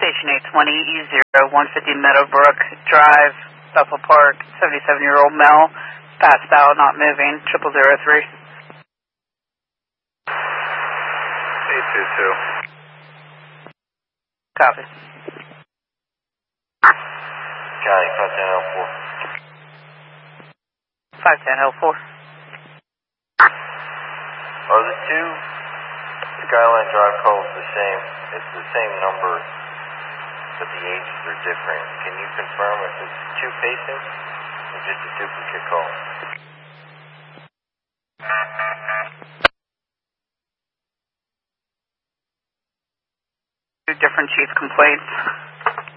Station 820 E0 150 Meadowbrook Drive, Bethel Park, 77-year-old male, passed out, not moving, 0003. 822. Copy. County 5104. 5104. Are the two Skyline Drive calls the same? It's the same number, but the ages are different. Can you confirm if it's two patients or just a duplicate call? Two different chief complaints.